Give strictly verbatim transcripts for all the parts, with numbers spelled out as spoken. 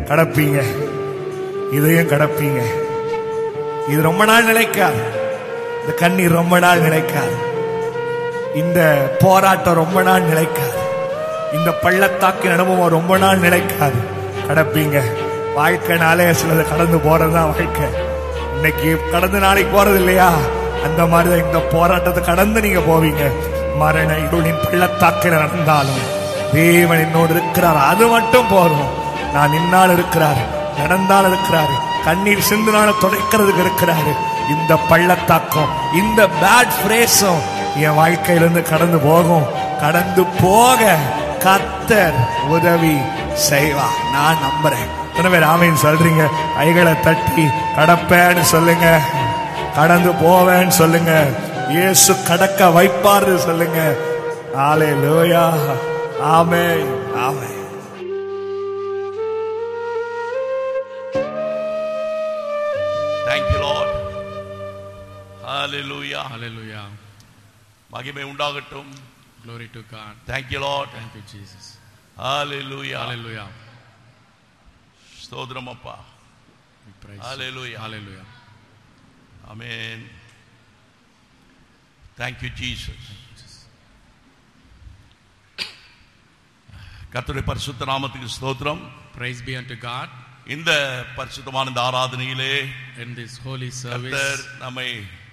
கடப்பீங்க, இதையும் கடப்பீங்க. இது ரொம்ப நாள் நிலைக்காது, இந்த கண்ணீர் ரொம்ப நாள் நிலைக்காது, இந்த போராட்டம் ரொம்ப நாள் நிலைக்காது, இந்த பள்ளத்தாக்கின் அனுபவம் ரொம்ப நாள் நிலைக்காது. கடப்பீங்க. வாழ்க்கைனாலே சிலது கடந்து போறதுதான் வாழ்க்கை. இன்னைக்கு கடந்து நாளைக்கு போறது இல்லையா, அந்த மாதிரிதான் இந்த போராட்டத்தை கடந்து நீங்க போவீங்க. மரண இருளின் பள்ளத்தாக்கில் நடந்தாலும் தேவன் என்னோடு இருக்கிறார், அது மட்டும் போதும். நான் நின்னால் இருக்கிறார், நடந்தால் இருக்கிறாரு, கண்ணீர் சிந்துனால துடைக்கிறதுக்கு இருக்கிறாரு. இந்த பள்ளத்தாக்கம், இந்த பேட் பிரேஸும் என் வாழ்க்கையிலிருந்து கடந்து போகும். கடந்து போக கர்த்தர் உதவி செய்வார், நான் நம்புறேன். பேர் ஆமீன் சொல்றீங்க? கைகளை தட்டி கடப்பேன்னு சொல்லுங்க, கடந்து போவேன்னு சொல்லுங்க, இயேசு கடக்க வைப்பாரு சொல்லுங்க. ஹல்லேலூயா, ஆமென், ஆமென். Thank you Lord. Hallelujah, hallelujah. மகிமை உண்டாகட்டும். Glory to God. Thank you Lord. Thank you Jesus. Hallelujah, hallelujah. ஸ்தோத்திரம் அப்பா. Hallelujah, hallelujah. Amen. Thank you Jesus. கர்த்தருடைய பரிசுத்த நாமத்துக்கு ஸ்தோத்திரம். Praise be unto God. இந்த பரிசுத்தமான இந்த ஆராதனையிலே, in this holy service, கர்த்தர் நம்மை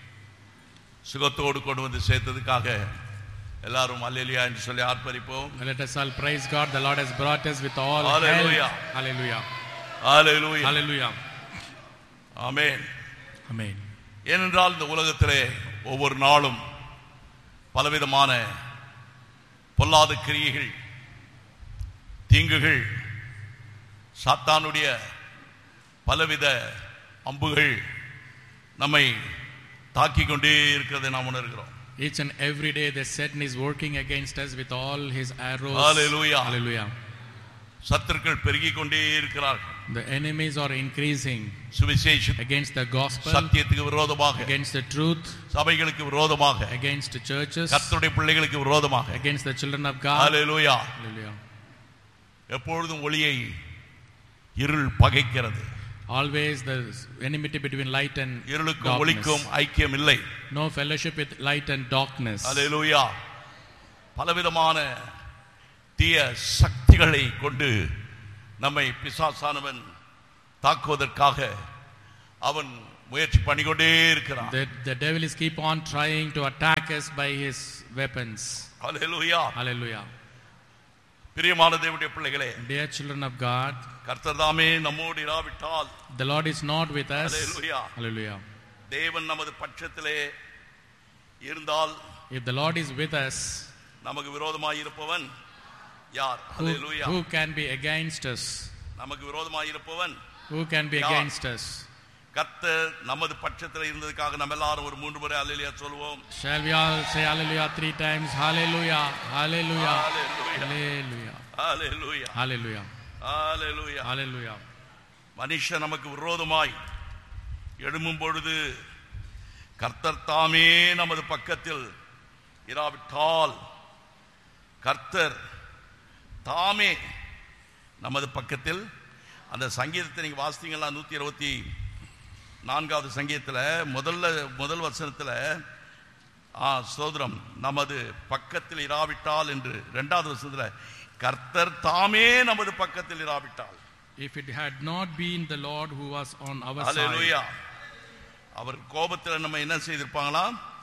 சுகத்தோடு கொண்டு வந்து சேர்த்ததுக்காக எல்லாரும் அல்லேலூயா என்று சொல்லி ஆர்ப்பரிப்போம். Let us all praise God. The Lord has brought us with all Hallelujah. health. Hallelujah. Hallelujah. Hallelujah. Amen. Amen. ஏனென்றால் இந்த உலகத்திலே ஒவ்வொரு நாளும் பலவிதமான பொல்லாத கிரியைகள், தீங்குகள், சாத்தானுடைய பலவித அம்புகள் நம்மை தாக்கிக் கொண்டே இருக்கிறதை நாம் உணர்கிறோம். Each and every day the Satan is working against us with all his arrows. Hallelujah. Hallelujah. சத்துருக்கள் பெருகிக் கொண்டே இருக்கிறார்கள். The enemies are increasing சுவிசேஷம், against the gospel, சத்தியத்துக்கு விரோதமாக, against the truth, சபைகளுக்கு விரோதமாக, against the churches, கர்த்தருடைய பிள்ளைகளுக்கு விரோதமாக, against the children of God. Hallelujah. Hallelujah. எப்பொழுதும் ஒளியை இருள் பகைக்கிறது. Always the enmity between light and இருளுக்கும் ஒளிக்கும் ஐக்கியம் இல்லை. No fellowship with light and darkness. Hallelujah. பலவிதமான தீய சக்திகளை கொண்டு நம்மை பிசாசானவன் தாக்குவதற்காக அவன் முயற்சி பண்ணிக்கொண்டே இருக்கிறான். The, the devil is keep on trying to attack us by his weapons. Hallelujah. Hallelujah. பிரியமான தேவனுடைய பிள்ளைகளே, dear children of God, கர்த்தர் தாமே நம்மோடு இராவிட்டால், the Lord is not with us. Hallelujah. Hallelujah. தேவன் நமது பட்சத்திலே இருந்தால், if the Lord is with us, நமக்கு விரோதமாய் இருப்பவன் யார்? who, Hallelujah. who can be against us? நமக்கு விரோதமாய் இருப்பவன் who can be யார்? against us? கர்த்தர் நமது பட்சத்திலே இருந்ததுக்காக நம்ம எல்லாரும் ஒரு மூன்று முறை ஹல்லேலூயா சொல்வோம். Shall we all say hallelujah three times? Hallelujah. Hallelujah. Hallelujah. Hallelujah. Hallelujah. Hallelujah. Hallelujah. Hallelujah. மனுஷன் நமக்கு விரோதமாய் எழும்பும் பொழுது கர்த்தர் தாமே நமது பக்கத்தில் இராவிட்டால், கர்த்தர் தாமே நமது பக்கத்தில், அந்த சங்கீதத்தை நீங்க வாசித்தீங்களா? நூத்தி இருபத்தி நான்காவது சங்கீதத்தில் முதல்ல முதல் வசனத்தில் ஸ்தோத்திரம், நமது பக்கத்தில் இராவிட்டால் என்று. இரண்டாவது வசனத்தில் கர்த்தர் தாமே நமது பக்கத்தில் இராவிட்டால், if it had not been the Lord who was on our Hallelujah. side, அவர் கோபத்தில் நம்ம என்ன செய்திருப்பாங்களா?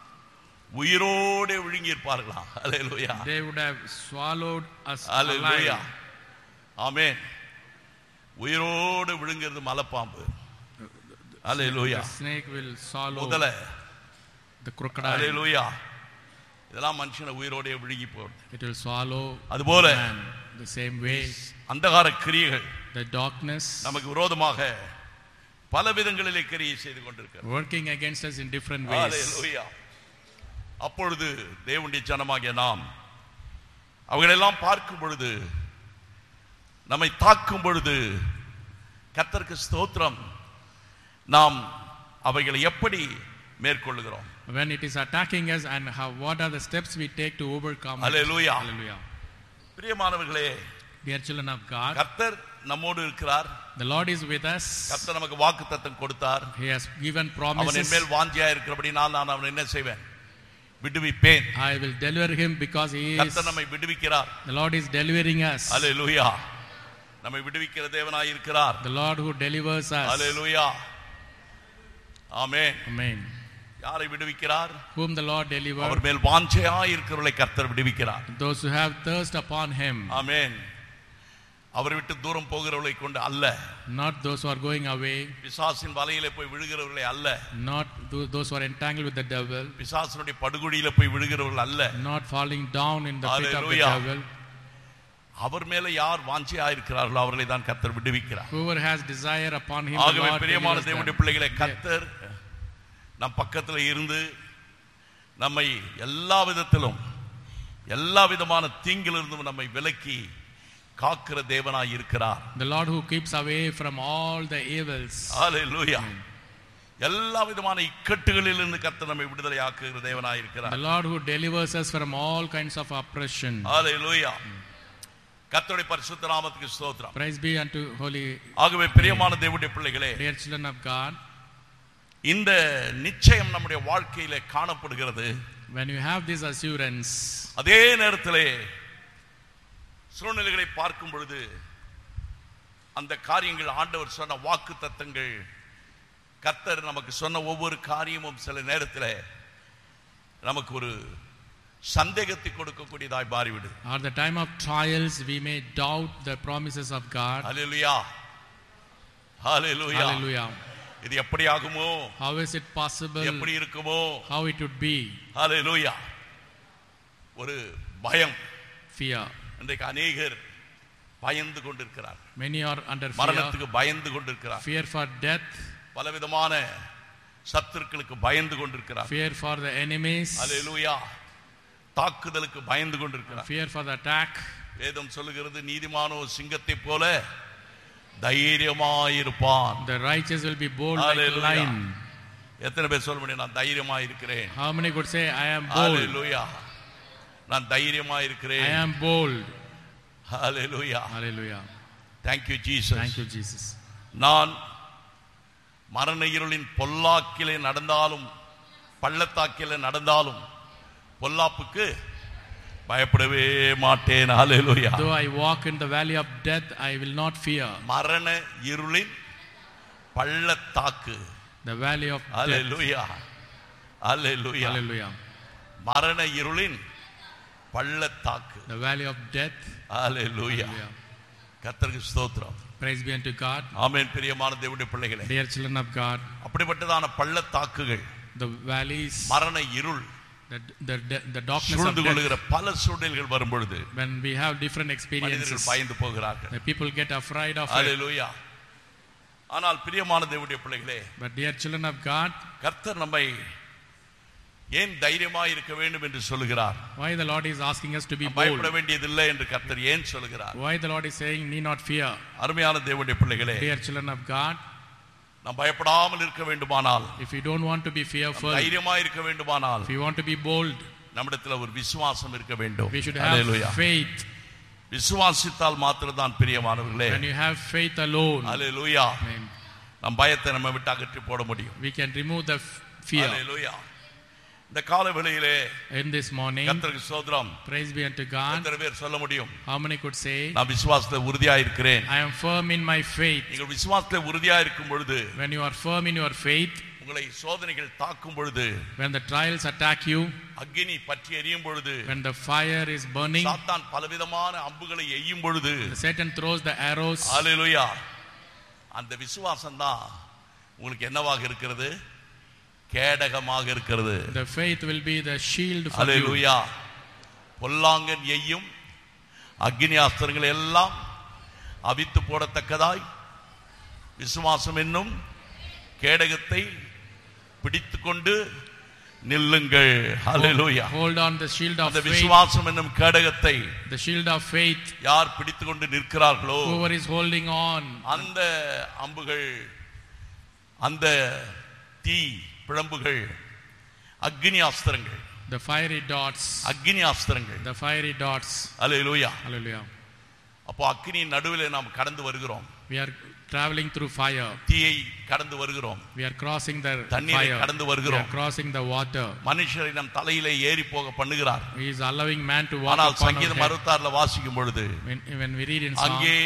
உயிரோடு விழுங்கி இருப்பார்களா? Hallelujah. they would have swallowed us Hallelujah. alive. ஆமென். உயிரோடு விழுங்கிறது மலைப்பாம்பு. Hallelujah. The snake will swallow முதலை, the crocodile. Hallelujah. இதெல்லாம் மனுஷனை உயிரோடே விழுங்கி போடும். It will swallow அதுபோல man the same way. அந்தகார கிரியைகள், The darkness நமக்கு விரோதமாக பல விதங்களிலே கிரியை செய்து கொண்டிருக்கிறது. working against us in different ways. Hallelujah. அப்பொழுது தேவனுடைய ஜனமாகிய நாம் அவைகளெல்லாம் பார்க்கும் பொழுது, நம்மை தாக்கும் பொழுது, கர்த்தருக்கு ஸ்தோத்திரம், நாம் அவைகளை எப்படி மேற்கொள்ளுகிறோம்? When it is attacking us, and how, what are the steps we take to overcome Hallelujah. it? Hallelujah. பிரியமானவர்களே, Dear children of God, கர்த்தர் நம்மோடு இருக்கிறார். the Lord is with us. கர்த்தர் நமக்கு வாக்குத்தத்தம் கொடுத்தார். He has given அவன் promises. என்மேல் வாஞ்சியா இருக்கிறபடினால் நான் அவனை என்ன செய்வேன்? விடுவிப்பேன். I will deliver him because he is. கர்த்தர் நம்மை விடுவிக்கிறார். The Lord is delivering us. அல்லேலூயா. நம்மை விடுவிக்கிற தேவனாய் இருக்கிறார். The Lord who delivers us. Hallelujah. Amen. Amen. யாரை விடுவிக்கிறார்? Whom the Lord delivers. அவர் மேல் வாஞ்சையாய் இருக்கிறவர்களை கர்த்தர் விடுவிக்கிறார். Those who have thirst upon him. ஆமென். அவரை விட்டு தூரம் போகிறவர்களை கொண்டு அல்ல. Not those who are going away. பிசாசின் வலையிலே போய் விழுகிறவர்களை அல்ல. Not those who are entangled with the devil. பிசாசினுடைய படுகுழியிலே போய் விழுகிறவர்கள் அல்ல. Not falling down in the pit of the devil. அவர் மேல யார் வாஞ்சையா இருக்கிறார்களோ அவர்களை தான் கர்த்தர் விடுவிக்கிறார். Whoever has desire upon him, the ஆகவே Lord பிரியமான delivers தேவனுடைய them. பிள்ளைகளை கர்த்தர் நம் பக்கத்துல இருந்து நம்மை எல்லா விதத்திலும் எல்லா விதமான தீங்கிலிருந்தும் நம்மை விலக்கி காக்கிற தேவனாய் இருக்கிறார். The Lord who keeps away from all the evils. ஹalleluya. எல்லா விதமான இக்கட்டுகளிலிருந்து கர்த்தர் நம்மை விடுதலை ஆக்குகிற தேவனாய் இருக்கிறார். The Lord who delivers us from all kinds of oppression. ஹalleluya. கர்த்தருடைய பரிசுத்த நாமத்துக்கு ஸ்தோத்திரம். Praise be unto holy. ஆகவே பிரியமான தேவனுடைய பிள்ளைகளே, Dear children of God, இந்த நிச்சயம் நம்முடைய வாழ்க்கையிலே காணப்படுகிறது. when you have this assurance, அதே நேரத்திலே சூழ்நிலைகளை பார்க்கும் பொழுது அந்த காரியங்கள் ஆண்டவர் சொன்ன வாக்கு தத்தங்கள் கர்த்தர் நமக்கு சொன்ன ஒவ்வொரு காரியமும் சில நேரத்தில் நமக்கு ஒரு சந்தேகத்தை கொடுக்கக்கூடியதாய் மாறிவிடு. at the time of trials we may doubt the promises of God. Hallelujah. Hallelujah. Hallelujah. இது எப்படி ஆகுமோ? How is it possible? எப்படி இருக்குமோ? How it would be? ஹalleluya. ஒரு பயம். Fear. இன்றைக்கு அநேகர் பயந்து கொண்டிருக்கிறார். Many are under fear. மரணத்துக்கு பயந்து கொண்டிருக்கிறார். Fear for death. பலவிதமான சத்துருக்களுக்கு பயந்து கொண்டிருக்கிறார். Fear for the enemies. ஹalleluya. தாக்குதலுக்கு பயந்து கொண்டிருக்கிறார். Fear for the attack. வேதம் சொல்லுகிறது, நீதிமானோ சிங்கத்தை போல தைரியமாயிருப்பான். The righteous will be bold Hallelujah. like a lion. எத்தனை பேர் சொல்ல முடியும், நான் தைரியமா இருக்கிறேன்? How many could say I am bold? ஹalleluya. நான் தைரியமா இருக்கிறேன். I am bold. Hallelujah. Hallelujah. Thank you Jesus. Thank you Jesus. நான் மரண இருளின் பொல்லாக்கிலே நடந்தாலும் பள்ளத்தாக்கிலே நடந்தாலும் பொல்லாப்புக்கு பயப்படவே மாட்டேன். ஹalleluya. Though I walk in the valley of death, I will not fear. மரண இருளின் பள்ளத்தாக்கு. The valley of death. Hallelujah. Hallelujah. Hallelujah. மரண இருளின் பள்ளத்தாக்கு. The valley of death. Hallelujah. Hallelujah. கர்த்தருக்கு ஸ்தோத்திரம். Praise be unto God. ஆமென். பிரியமான தேவனுடைய பிள்ளைகளே, Dear children of God, அப்படிப்பட்டதான பள்ளத்தாக்குகள், the valleys, மரண இருள், the the the darkness of சூழ்ந்து death, கொள்ளுகிற பல சூழ்நிலைகள் வரும் பொழுது when we have different experiences, மனிதர்கள் பயந்து போகிறார்கள். the people get afraid of it. ஹalleluya. ஆனால் பிரியமான தேவனுடைய பிள்ளைகளே, But dear children of God, கர்த்தர் நம்மை ஏன் தைரியமாய் இருக்க வேண்டும் என்று சொல்லுகிறார்? why the Lord is asking us to be bold? பயப்பட வேண்டியதில்லை என்று கர்த்தர் ஏன் சொல்லுகிறார்? Why the Lord is saying need not fear? அருமையான தேவனுடைய பிள்ளைகளே, Dear children of God, நாம் பயப்படாமல் இருக்க வேண்டுமானால், if you don't want to be fearful, தைரியமாய் இருக்க வேண்டுமானால், if you want to be bold, நம்மிடத்தில் ஒரு விசுவாசம் இருக்க வேண்டும். we should hallelujah. have faith. விசுவாசித்தால் மாத்திரம்தான் பிரியமானவர்களே, When you have faith alone, hallelujah, amen, நம் பயத்தை நம்ம விட்டு அகற்றி போட முடியும். we can remove the fear. ஹalleluya. இந்த காலை வேளையிலே In this morning, கர்த்தருக்கு ஸ்தோத்திரம். praise be unto God. எத்தனை பேர் சொல்ல முடியும், How many could say, நான் விசுவாசத்துல உறுதியா இருக்கிறேன்? I am firm in my faith? நீங்கள் விசுவாசத்துல உறுதியா இருக்கும் பொழுது, When you are firm in your faith, உங்களை சோதனைகள் தாக்கும் பொழுது, when the trials attack you, அக்கினி பற்றி எரியும் பொழுது, when the fire is burning, சாத்தான் பலவிதமான அம்புகளை எய்யும் பொழுது, Satan throws the arrows, ஹalleluya, அந்த விசுவாசம் தான் உங்களுக்கு என்னவாக இருக்கிறது? கேடகமாக இருக்கிறது. the faith will be the shield for you. ஹalleluya. பொல்லாங்கன் எய்யும் அக்கினி அஸ்திரங்கள் எல்லாம் அவித்து போடத்தக்கதாய் விசுவாசம் என்னும் கேடகத்தை பிடித்துக்கொண்டு நில்லுங்கள். ஹalleluya. Hold on the shield of அந்த faith. விசுவாசம் என்னும் கேடகத்தை The shield of faith. யார் பிடித்துக்கொண்டு நிற்கிறார்களோ, Whoever is holding on, அந்த அம்புகள், அந்த தீ பிழம்புகள், அக்கினி அஸ்திரங்கள், the fiery darts, அக்கினி அஸ்திரங்கள், the fiery darts. Hallelujah. Hallelujah. அப்போ அக்கினியின் நடுவிலே நாம் கடந்து வருகிறோம். We are traveling through fire. தீயை கடந்து வருகிறோம். We are crossing the தண்ணீரை fire. கடந்து We வருகிறோம். are crossing the water. மனுஷரை நம் தலையிலே ஏறி போக பண்ணுகிறார். He is allowing man to walk ஆனால் upon our சங்கீதம் head. அறுபத்தாறுல வாசிக்கும் பொழுது When, when we read in Psalm, அங்கே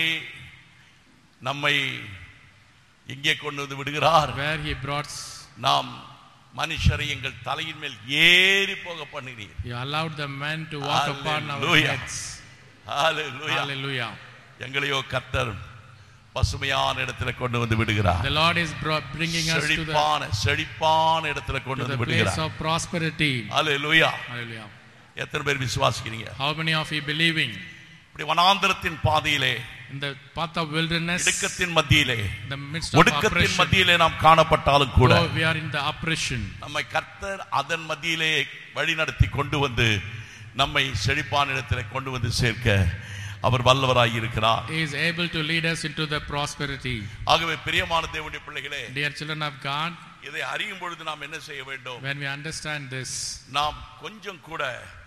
நம்மை எங்கே கொண்டு வந்து விடுகிறார்? where he brought, நாம் மனுஷரை எங்கள் தலையின் மேல் ஏறி போக பண்ணுகிறீர். he allowed the men to walk upon our Hallelujah. heads. Hallelujah. Hallelujah. எங்களையோ கர்த்தர் பசுமையான இடத்துல கொண்டு வந்து விடுகிறார். The Lord is brought, bringing us to the, செழிப்பான செழிப்பான இடத்துல கொண்டு to வந்து the place விடுகிறார். of prosperity. Hallelujah. Hallelujah. எத்தனை பேர் விசுவாசிக்கிறீங்க? How many of you believing? இப்படி வனாந்தரத்தின் பாதையிலே, In the path of wilderness, இடுக்கத்தின் மத்தியிலே, the midst of ஒடுக்கத்தின் oppression, மத்தியிலே நாம் காணப்பட்டாலும் கூட though we are in the oppression, நம்மை கர்த்தர் அதன் மத்தியிலே வழி நடத்தி கொண்டு வந்து நம்மை செழிப்பான இடத்திலே கொண்டு வந்து சேர்க்க அவர் வல்லவராய் இருக்கிறார். He is able to lead us into the prosperity. ஆகவே பிரியமான தேவனுடைய பிள்ளைகளே, Dear children of God, இதை அறியும் பொழுது நாம் என்ன செய்ய வேண்டும்? when we understand this, நாம் கொஞ்சம் கூட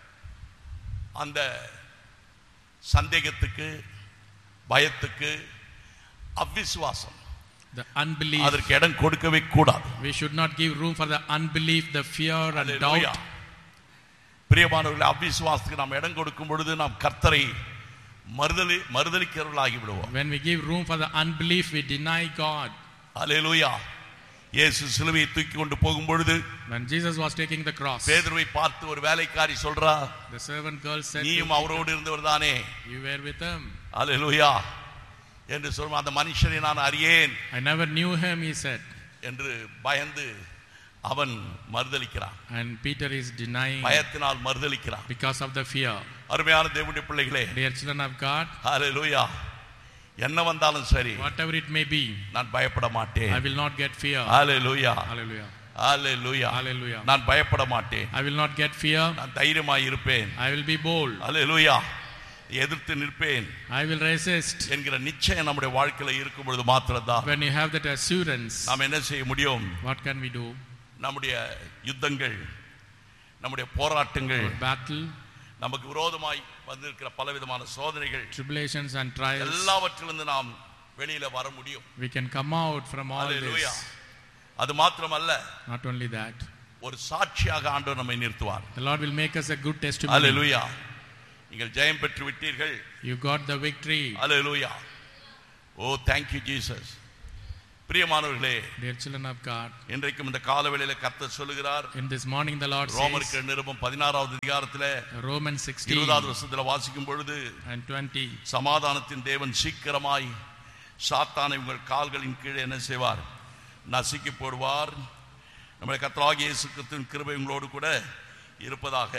அந்த சந்தேகத்துக்கு, பயத்துக்கு, அவிசுவாசம், the unbelief, அதற்கு இடம் கொடுக்கவே கூடாது. we should not give room for the unbelief, the fear and Hallelujah. doubt. பிரியமானவர்களே, அவிசுவாசத்துக்கு நாம் இடம் கொடுக்கும் பொழுது நாம் கர்த்தரை மறுதலி மறுதலிக்கிறவர்களாகி விடுவோம். When we give room for the unbelief, we deny God. ஹல்லேலூயா. இயேசு சிலுவையை தூக்கி கொண்டு போகும் பொழுது, When Jesus was taking the cross, பேதுருவை பார்த்து ஒரு வேலைக்காரி சொல்றா, the servant girl said, நீயும் அவரோடு இருந்தவர் தானே? you were with him. ஹல்லேலூயா என்று சொல்லும். அந்த மனுஷனை நான் அறியேன் I never knew him, he said. என்று பயந்து அவன் மறுதலிக்கிறான். And Peter is denying பயத்தினால் மறுதலிக்கிறான். because of the fear. அருமையான தேவனுடைய பிள்ளைகளே, Dear children of God, ஹல்லேலூயா, என்ன வந்தாலும் சரி whatever it may be, நான் பயப்பட மாட்டேன். I will not get fear. Hallelujah, Hallelujah. Hallelujah, Hallelujah. நான் பயப்பட மாட்டேன். I will not get fear. நான் தைரியமாய் இருப்பேன். I will be bold. ஹல்லேலூயா, எதிர்த்து நிற்பேன் I will resist. என்கிற நிச்சயம் நம்முடைய வாழ்க்கையில இருக்கும் பொழுது மாத்திரம்தான் When you have that assurance, நாம் என்ன செய்ய முடியும்? what can we do? நம்முடைய யுத்தங்கள், நம்முடைய போராட்டங்கள், Our battle, நமக்கு விரோதமாய் வந்திருக்கிற பலவிதமான சோதனைகள், tribulations and trials, எல்லாவற்றிலிருந்து நாம் வெளியில வர முடியும். we can come out from all hallelujah. this. அது மாத்திரமல்ல, Not only that, ஒரு சாட்சியாக ஆண்டவர் நம்மை நிறுத்துவார். the Lord will make us a good testimony. ஹல்லேலூயா. நீங்கள் ஜெயம் பெற்று விட்டீர்கள். You got the victory. Hallelujah. O, thank you Jesus. பிரியமானவர்களே, Dear children of God, இன்றைக்கும் இந்த காலவேளையில கர்த்தர் சொல்லுகிறார். in this morning the Lord ரோமருக்கு says, நிருபம் பதினாறாவது அதிகாரத்திலே Romans sixteen இருபதாவது வசனத்துல வாசிக்கும் பொழுது, and twenty, சமாதானத்தின் தேவன் சீக்கிரமாய் சாத்தானை உங்கள் கால்களின் கீழே என்ன செய்வார்? நசுக்கி போடுவார். நம்முடைய கர்த்தராகிய இயேசு கிறிஸ்துவின் கிருபை உங்களோடு கூட இருப்பதாக.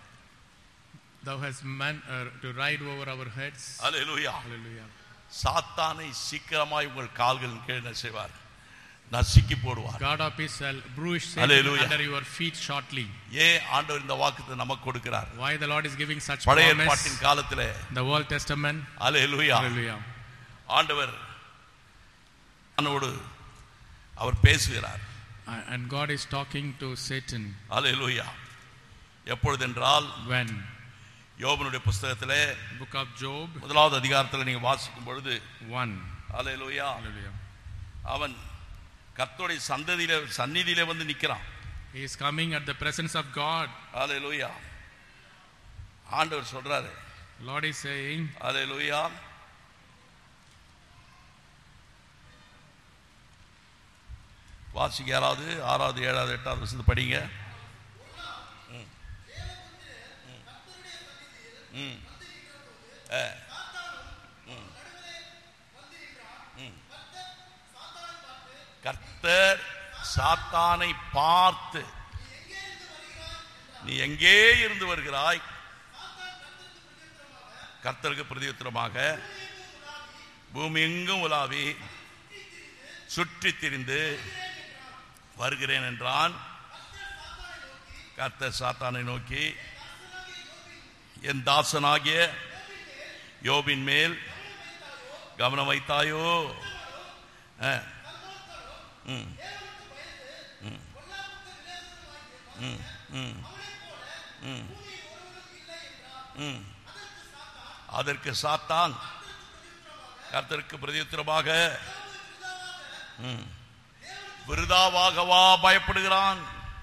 thou hast man uh, to ride over our heads. Hallelujah. Hallelujah. சாத்தானை சீக்கிரமாய் உங்கள் கால்களின் கீழே என்ன செய்வார்? நசுக்கி போடுவார். God of peace shall bruise Satan Hallelujah. under your feet shortly. ஏன் ஆண்டவர் இந்த வாக்குத்தை நமக்கு கொடுக்கிறார்? Why the Lord is giving such பழைய promise? ஏற்பாட்டின் காலத்திலே, The Old Testament. Hallelujah, Hallelujah. ஆண்டவர் அவனோடு அவர் பேசுகிறார். And God is talking to Satan. Hallelujah. எப்பொழுதென்றால், When? யோபனுடைய புத்தகத்திலே Book of Job முதலாவது அதிகாரத்தில் நீங்க வாசிக்கும் பொழுது, one. ஹல்லேலூயா, Hallelujah. அவன் கர்த்தருடைய சந்ததியிலே சந்நிதியிலே வந்து நிற்கிறான். He is coming at the presence of God. ஹல்லேலூயா. ஆண்டவர் சொல்றாரு, Lord is saying, ஹல்லேலூயா, வாசிக்க யாராவது ஆறாவது ஏழாவது எட்டாவது வருஷத்து படிங்க. ம். ம். ஆ. ம். ம். கர்த்தர் சாத்தானை பார்த்து, நீ எங்கே இருந்து வருகிறாய்? கர்த்தருக்கு பிரதியுத்தரமாக, பூமி எங்கும் உலாவி சுற்றி திரிந்து வருகிறேன் என்றான். கர்த்தர் சாத்தானை நோக்கி, என் தாசனாகிய யோபின் மேல் கவனம் வைத்தாயோ? ம். ம். ம். ம். ம். ம். அதற்கு சாத்தான், கர்த்தருக்கு பிரதியுத்தரமாக விருதாவாகவா பயப்படுகிறான்?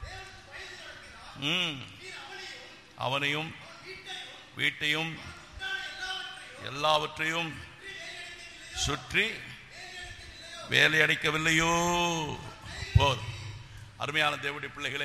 அவனையும் வீட்டையும் எல்லாவற்றையும் சுற்றி வேலையடைக்கவில்லையோ? போர் அருமையான தேவனுடைய பிள்ளைகளே,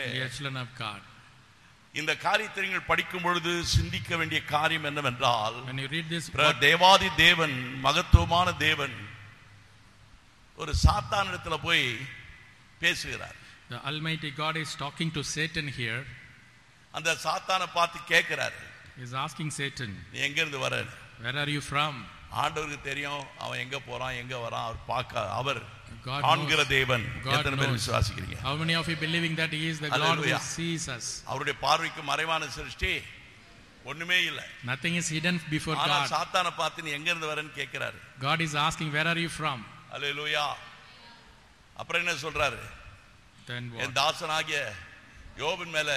இந்த காரியத்தை நீங்கள் படிக்கும் பொழுது சிந்திக்க வேண்டிய காரியம் என்னவென்றால், தேவாதி தேவன், மகத்துவமான தேவன் ஒரு சாத்தானிடத்தில் போய் பேசுகிறார். The Almighty God is talking to Satan here. அந்த சாத்தானை பார்த்து கேட்கிறார். He is asking Satan, நீ எங்க இருந்து வர? Where are you from? ஆண்டவருக்கு தெரியும் அவன் எங்க போறான் எங்க வரான். அவர் பார்க்க அவர் காண்கிற தேவன். எத்தனை பேர் விசுவாசிக்கிறீங்க? How many of you believing that he is the God who sees us? அவருடைய பார்வைக்கு மறைவான சிருஷ்டி ஒண்ணுமே இல்ல. Nothing is hidden before God. ஆனா சாத்தானை பார்த்து நீ எங்க இருந்து வரேன்னு கேட்கிறாரு. God is asking, where are you from? அல்லேலூயா. அப்புறம் என்ன சொல்றாரு? Then what? என் தாசனாகிய யோபின் மேல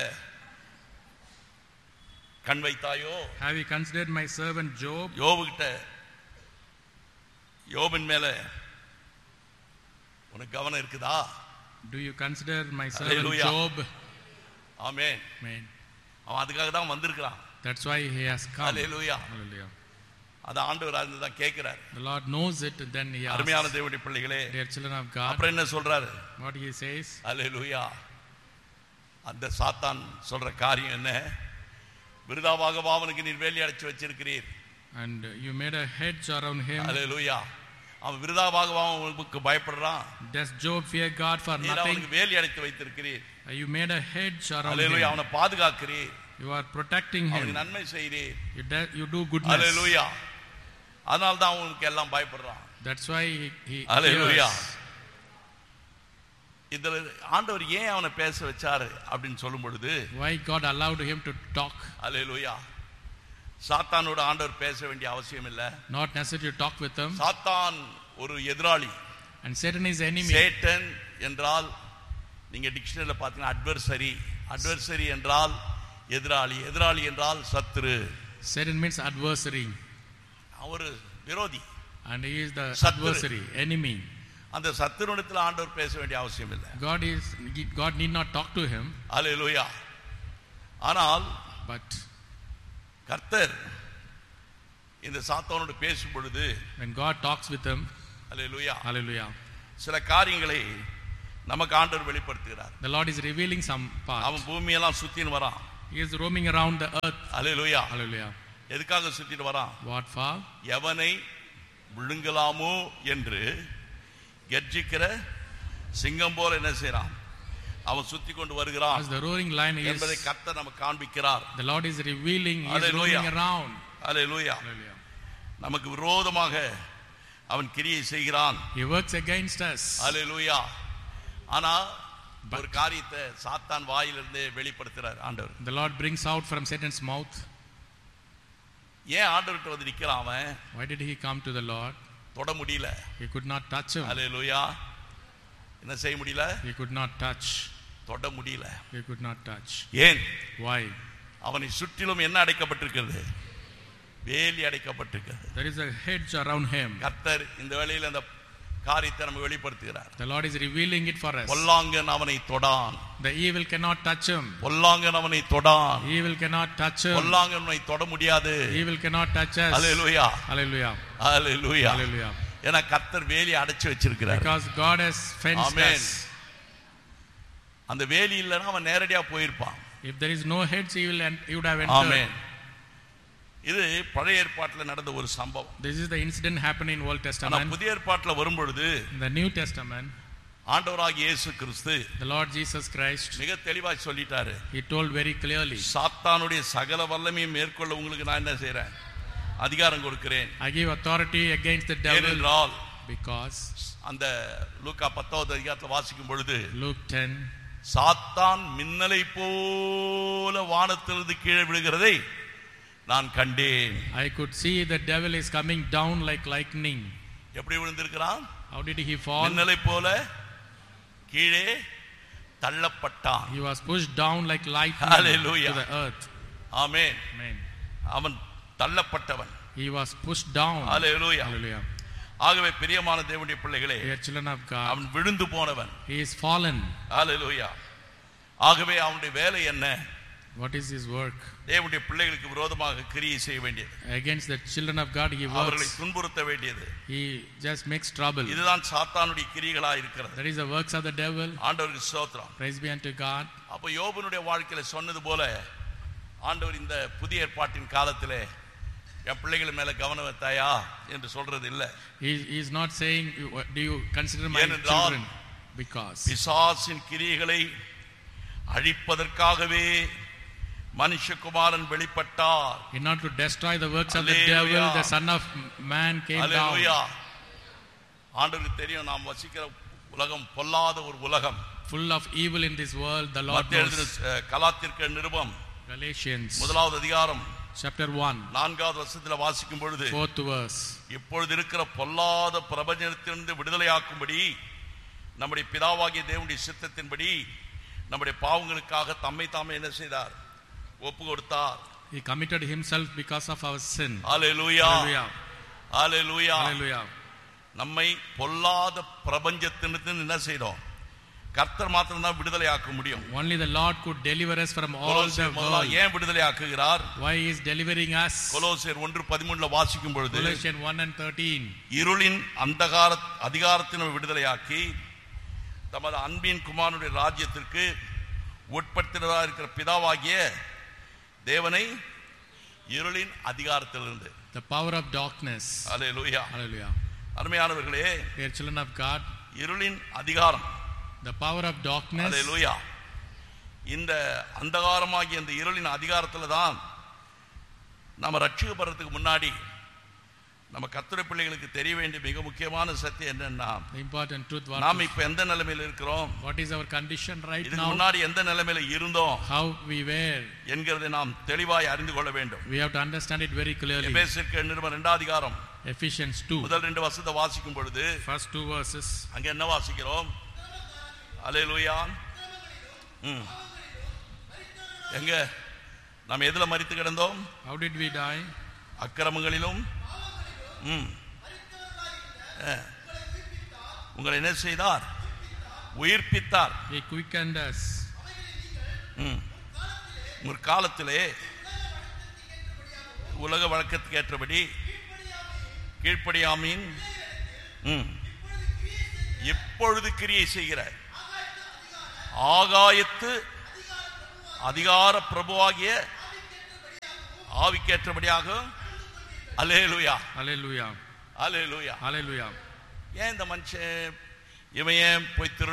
கண் வைத்தாயோ? Have you considered my servant Job? யோபுகிட்ட யோபின் மேல உனக்கு கவனம் இருக்குதா? Do you consider my servant Job? Amen. Amen. அவன் அதுக்காக தான் வந்திருக்கான். That's why he has come. Hallelujah. Hallelujah. அத ஆண்டவர் அறிந்து தான் கேக்குறார். The Lord knows it, then he asks. அருமையான தேவனுடைய பிள்ளைகளே, dear children of God. அப்புறம் என்ன சொல்றாரு? What he says? Hallelujah. அந்த சாத்தான் சொல்ற காரியம் என்ன? விருதாவாக அவனுக்கு நீர் வேலி அடைச்சு வச்சிருக்கிறீர். And you made a hedge around him. Hallelujah. அவன் விருதாவாக அவனுக்கு பயப்படுறான். Does Job fear God for nothing? நீர் அவனுக்கு வேலி அடைத்து வைத்திருக்கிறீர். You made a hedge around him. Hallelujah. அவனை பாதுகாக்கிறீர். You are protecting him. அவனுக்கு நன்மை செய்கிறீர். You, you do goodness. Hallelujah. அதனால தான் அவனுக்கு எல்லாம் பயப்படுறான். That's why he, he Hallelujah. இதுல ஆண்டவர் ஏன் அவனை பேச வச்சாரு அப்படினு சொல்லும் பொழுது, why God allowed him to talk? Hallelujah. சாத்தானோட ஆண்டவர் பேச வேண்டிய அவசியம் இல்ல. Not necessary to talk with him. சாத்தான் ஒரு எதிராளி. And Satan is enemy. Satan என்றால் நீங்க டிக்ஷனரியில பாத்தீங்கன்னா adversary. adversary என்றால் எதிராளி. எதிராளி என்றால் சத்துரு. Satan means adversary. அவர் விரோதி. And he is the adversary, enemy. அந்த சத்துருவிடத்தில் ஆண்டவர் பேச வேண்டிய அவசியம் இல்லை. God is God need not talk to him. Hallelujah. ஆனால் but கர்த்தர் இந்த சாத்தானோடு பேசும் பொழுது, when God talks with him, Hallelujah. Hallelujah. சில காரியங்களை நமக்கு ஆண்டவர் வெளிப்படுத்துகிறார். The Lord is revealing some part. அவன் பூமியெல்லாம் சுத்தின்னு வரான். He is roaming around the earth. Hallelujah. Hallelujah. எதுக்காக சுத்திட்டு வரான்? What for? எவனை விழுங்கலாமோ என்று கர்ஜிக்கிற சிங்கம் போல என்ன செய்றான்? அவன் சுத்தி கொண்டு வருகிறான். As the roaring lion is, என்பதை கர்த்தர் நமக்கு காண்பிக்கிறார். The Lord is revealing, he is roaming around. Hallelujah. Hallelujah. நமக்கு விரோதமாக அவன் கிரியை செய்கிறான். He works against us. Hallelujah. ஆனா ஒரு காரியத்தை சாத்தான் வாயிலிருந்து வெளிப்படுத்துறார் ஆண்டவர். The Lord brings out from Satan's mouth. ஏன் ஆண்டவர்ட்ட வந்து நிக்கிறான் அவன்? Why did he come to the Lord? தொட முடியல. He could not touch him. Hallelujah. என்ன செய்ய முடியல? He could not touch. தொட முடியல. He could not touch. ஏன்? Why? அவனை சுற்றிலும் என்ன அடைக்கப்பட்டிருக்கிறது? வேலி அடைக்கப்பட்டிருக்கிறது. There is a hedge around him. கர்த்தர் இந்த வேளையில அந்த காரியத்தை நமக்கு வெளிப்படுத்துகிறார். The Lord is revealing it for us. பொல்லாங்கன் அவனை தொடான். The evil cannot touch him. பொல்லாங்கன் அவனை தொடான். Evil cannot touch him. பொல்லாங்கன் அவனை தொட முடியாது. Evil cannot touch us. Hallelujah. Hallelujah. Hallelujah. Hallelujah. ஏன்னா கர்த்தர் வேலி அடைச்சு வச்சிருக்கிறார். Because God has fenced us. அந்த வேலி இல்லனா அவன் நேரடியா போயிருப்பான். If there is no hedge, he will he would have entered. Amen. இது பழைய ஏற்பாட்டில் நடந்த ஒரு சம்பவம். This is the incident happening in Old Testament. ஆனா புதிய ஏற்பாட்டில் வரும்பொழுது, in the New Testament, ஆண்டவராகிய இயேசு கிறிஸ்து, the Lord Jesus Christ, மிக தெளிவாய் சொல்லிட்டாரு. He told very clearly, சாத்தானுடைய சகல வல்லமையை மேற்கொள்ள உங்களுக்கு நான் என்ன செய்றேன்? அதிகாரம் கொடுக்கிறேன். I give authority against the devil. ஏனென்றால், because அந்த லூக்கா பத்தாவது அதிகாரத்தில் வாசிக்கும் பொழுது, Luke ten, சாத்தான் மின்னலை போல வானத்திலிருந்து கீழே விழுகிறதை நான் கண்டேன். I could see the devil is coming down like lightning. எப்படி விழுந்திருக்கிறான்? How did he fall? மின்னலை போல கீழே தள்ளப்பட்டான். He was pushed down like lightning. Hallelujah. To the earth. Amen. Amen. அவன் தள்ளப்பட்டவன். He was pushed down. Hallelujah. Hallelujah. ஆகவே பிரியமான தேவனுடைய பிள்ளைகளே, We are children of God. அவன் விழுந்து போனவன். He is fallen. ஹல்லேலூயா. ஆகவே அவனுடைய வேலை என்ன? What is his work? தேவனுடைய பிள்ளைகளுக்கு விரோதமாக கிரியை செய்ய வேண்டியது. Against the children of God he அவர்களை works. துன்புறுத்த வேண்டியது. He just makes trouble. இதுதான் சாத்தானுடைய கிரியைகளாக இருக்கிறது. That is the works of the devil. ஆண்டவருக்கு ஸ்தோத்திரம். Praise be unto God. அப்ப யோபனுடைய வாழ்க்கையில சொன்னது போல ஆண்டவர் இந்த புதிய ஏற்பாட்டின் காலத்திலே என் பிள்ளைகள் மேல கவனம் வைத்தாயா என்று சொல்றது இல்ல. He he is not saying, do you consider my ஏனென்றால் children? Because பிசாசின் கிரியைகளை அழிப்பதற்காகவே மனுஷகுமாரன் வெளிப்பட்டார். in order to destroy the works of the Hallelujah. devil, the Son of Man came hallelujah. down. ஆண்டவருக்கு தெரியும் நாம் வசிக்கிற உலகம் பொல்லாத ஒரு உலகம். Full of evil in this world, the Lord மத்திய எழுதின knows. கலாத்தியர் நிருபம் Galatians முதலாவது அதிகாரம் chapter one, நான்காவது வசனத்துல வாசிக்கும் பொழுது, fourth verse. இப்பொழுது இருக்கிற பொல்லாத பிரபஞ்சத்திலிருந்து விடுதலையாக்கும்படி நம்முடைய பிதாவாகிய தேவனுடைய சித்தத்தின்படி நம்முடைய பாவங்களுக்காக தம்மை தாமே என்ன செய்தார்? ஒப்பு கொடுத்தார். He committed himself because of our sin. Hallelujah. Hallelujah. Hallelujah. Hallelujah. நம்மை பொல்லாத பிரபஞ்சத்திலிருந்து என்ன செய்தோம்? கர்த்தர் மாத்திரம் தான் விடுதலையாக்க முடியும். Only the Lord could deliver us from all the கொலோசியர் முதல்ல world. ஏன் விடுதலையாக்குகிறார்? Why he is delivering us? கொலோசியர் ஒன்று பதிமூன்றுல வாசிக்கும் பொழுது, Colossians one and thirteen. இருளின் அந்தகார அதிகாரத்தினை விடுதலையாக்கி தமது அன்பின் குமாரனுடைய ராஜ்யத்திற்கு உட்படுத்தினதாக இருக்கிற பிதாவாகிய தேவனை இருளின் அதிகாரத்திலிருந்து, The power of darkness. Hallelujah. Hallelujah. அருமையானவர்களே, Dear children of God, இருளின் அதிகாரம், the power of darkness. ஹல்லேலூயா. இந்த அந்தகாரமாகிய இந்த இருளின் அதிகாரத்துல தான் நம்ம ரட்சிக்கப்படுறதுக்கு முன்னாடி நம்ம கர்த்தருடைய பிள்ளைகளுக்கு தெரிய வேண்டிய மிக முக்கியமான சத்தியம் என்னன்னா, The important truth. What, நாம் இப்ப எந்த நிலைமையில இருக்கிறோம், what is our condition right இதுக்கு now? முன்னாடி எந்த நிலைமையில இருந்தோம் How we were. என்கிறதை நாம் தெளிவாய் அறிந்து கொள்ள வேண்டும். We have to understand it very clearly. எபேசியருக்கு நிருபம் இரண்டாம் அதிகாரம் Ephesians two. முதல் ரெண்டு வசனத்தை வாசிக்கும் பொழுது First two verses. அங்க என்ன வாசிக்கிறோம்? ஹல்லேலூயா. ம். எங்க நாம் எதுல மரித்து கிடந்தோம்? How did we die? அக்கிரமங்களிலும் ம். உங்களை என்ன செய்தார்? உயிர்ப்பித்தார். He quickened us. ம். ஒரு காலத்திலே உலக வழக்கத்துக்கு ஏற்றபடி கீழ்ப்படியாமீன் ம். இப்பொழுது கிரியை செய்கிற ஆகாயத்து அதிகார பிரபுவாகிய ஆவிக்கேற்றபடியாக. அல்லேலூயா. Hallelujah. அல்லேலூயா. Hallelujah. ஏன் இந்த மனுஷன் இவன் ஏன் போய் திரு